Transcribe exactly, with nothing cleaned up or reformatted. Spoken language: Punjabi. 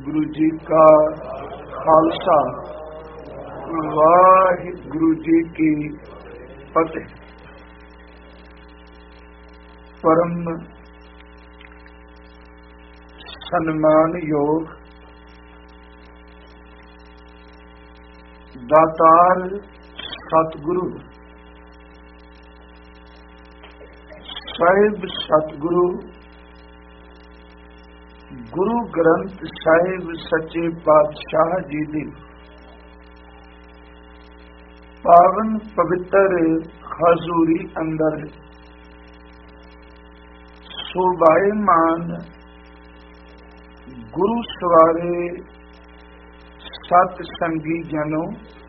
ਵਾਹਿਗੁਰੂ ਜੀ ਕਾ ਖਾਲਸਾ, ਵਾਹਿਗੁਰੂ ਜੀ ਕੀ ਫਤਿਹ। ਪਰਮ ਸਨਮਾਨਯੋਗ ਦਾਤਾਰ ਸਤਿਗੁਰੂ ਸਾਹਿਬ, ਸਤਿਗੁਰੂ ਗੁਰੂ ਗ੍ਰੰਥ ਸਾਹਿਬ ਸੱਚੇ ਪਾਤਸ਼ਾਹ ਜੀ ਦੀ ਪਾਵਨ ਪਵਿੱਤਰ ਹਜ਼ੂਰੀ ਅੰਦਰ ਸੋਭਾਇਮਾਨ ਗੁਰੂ ਸਵਾਰੇ ਸਤ ਸੰਗੀ ਜਨੋ,